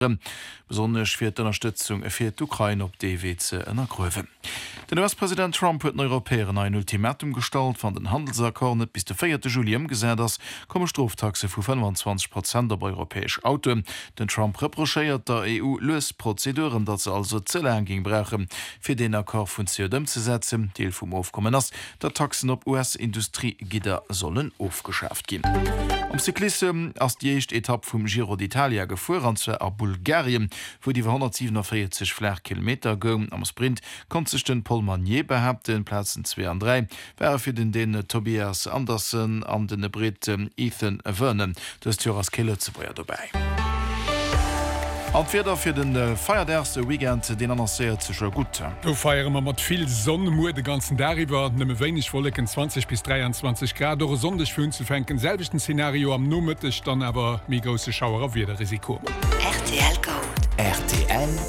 besonders fir d'Unterstützung fir d'Ukraine op DW ze ënnergruwen. Den US-Präsident Trump huet den Europäeren ein Ultimatum gestalt van den Handelsakkord net bis de 4. Juli gesät ass komme Stroftaxe vu 25% op europäesch Auto. Den Trump reprochéiert der EU Lösprozeduren, dat ze also Zellenging brechen fir den Akkor vun CO2 ze setzen, Deel vum Aufkommen ass, dat Taxen op US-Industriegider sollen aufgeschafft gin. Am Cyklisse ass die echt Etappe vum Giro d'Italia gefuer an ze a Bulgarien, wo die 147 Flächkilometer go am Sprint kon sech den Paul Magnier behaupten Plätzen 2 an 3, wäre fir den Tobias Andersen an den Brit Ethan Vernon, das Thyras Kille ze breier dabei. Anfirder fir den feierderste Weekend den annonseiert ze gut. Du feieren man mat viel Sonne mu de ganzen Dariwer nëmme wenig wolleken 20 bis 23 Grad oder sondech vun zu fenken selvichten Szenario am Nummech dann awer mi grosse Schauer auf wieder Risiko. RTL Go. RTL